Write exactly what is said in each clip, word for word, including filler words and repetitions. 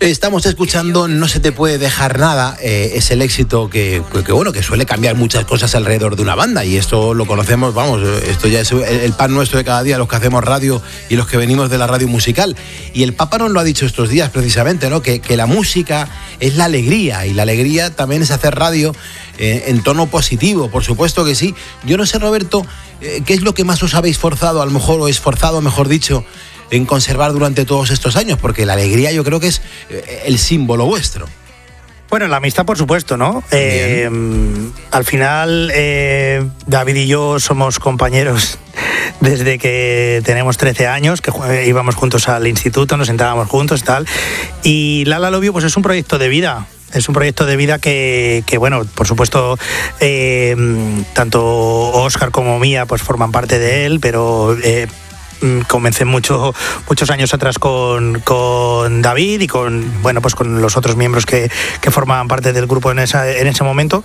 Estamos escuchando No se te puede dejar nada, eh, es el éxito que, que, bueno, que suele cambiar muchas cosas alrededor de una banda, y esto lo conocemos, vamos, esto ya es el pan nuestro de cada día, los que hacemos radio y los que venimos de la radio musical. Y el Papa nos lo ha dicho estos días precisamente, ¿no? Que, que la música es la alegría, y la alegría también es hacer radio eh, en tono positivo, por supuesto que sí. Yo no sé, Roberto, eh, ¿qué es lo que más os habéis forzado, a lo mejor, o esforzado, mejor dicho, en conservar durante todos estos años? Porque la alegría yo creo que es el símbolo vuestro. Bueno, la amistad, por supuesto, ¿no? Eh, al final, eh, David y yo somos compañeros desde que tenemos trece años, que íbamos juntos al instituto, nos sentábamos juntos y tal. Y La La Love You, pues es un proyecto de vida. Es un proyecto de vida que, que bueno, por supuesto, eh, tanto Óscar como Mía pues forman parte de él, pero... Eh, comencé mucho, muchos años atrás con, con David y con, bueno, pues con los otros miembros que, que formaban parte del grupo en, esa, en ese momento.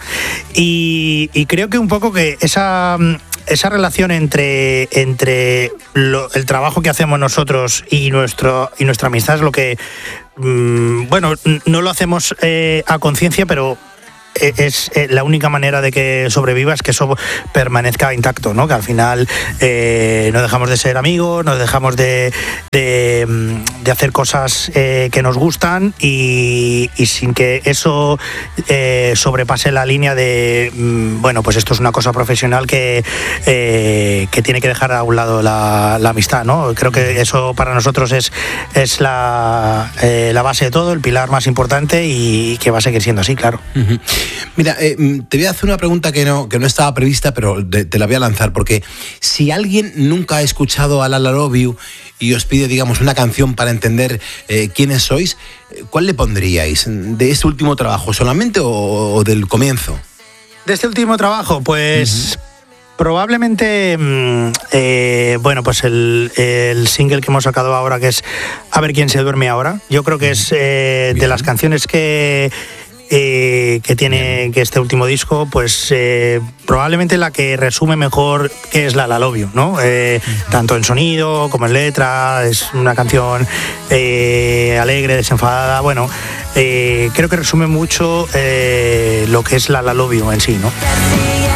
Y, y creo que un poco que esa, esa relación entre, entre lo, el trabajo que hacemos nosotros y, nuestro, y nuestra amistad es lo que, mmm, bueno, no lo hacemos eh, a conciencia, pero... es la única manera de que sobreviva, es que eso permanezca intacto, ¿no? Que al final eh, no dejamos de ser amigos, no dejamos de, de, de hacer cosas eh, que nos gustan, y, y sin que eso eh, sobrepase la línea de, bueno, pues esto es una cosa profesional que, eh, que tiene que dejar a un lado la, la amistad, ¿no? Creo que eso para nosotros es, es la, eh, la base de todo, el pilar más importante, y que va a seguir siendo así, claro. Uh-huh. Mira, eh, te voy a hacer una pregunta que no, que no estaba prevista, pero te, te la voy a lanzar, porque si alguien nunca ha escuchado a La La Love You y os pide, digamos, una canción para entender eh, quiénes sois, ¿cuál le pondríais? ¿De este último trabajo solamente o, o del comienzo? De este último trabajo, pues... Uh-huh. Probablemente, eh, bueno, pues el, el single que hemos sacado ahora, que es A ver quién se duerme ahora, yo creo que es eh, de las canciones que... Eh, que tiene que este último disco, pues eh, probablemente la que resume mejor qué es La La Love You, ¿no? Eh, uh-huh. Tanto en sonido como en letra, es una canción eh, alegre, desenfadada, bueno, eh, creo que resume mucho eh, lo que es La La Love You en sí, ¿no?